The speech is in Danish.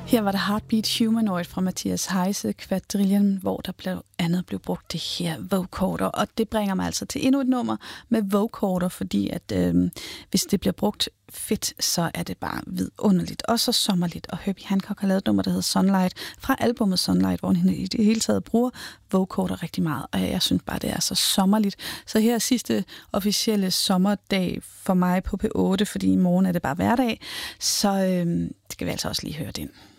Her var det Heartbeat Humanoid fra Mathias Heise Quadrillion, hvor der blandt andet blev brugt det her vocoder. Og det bringer mig altså til endnu et nummer med vocoder, fordi at hvis det bliver brugt fedt, så er det bare vidunderligt. Og så sommerligt. Og Herbie Hancock har lavet et nummer, der hedder Sunlight, fra albumet Sunlight, hvor han i det hele taget bruger vocoder rigtig meget. Og jeg synes bare, det er så sommerligt. Så her er sidste officielle sommerdag for mig på P8, fordi i morgen er det bare hverdag. Så skal vi altså også lige høre det ind.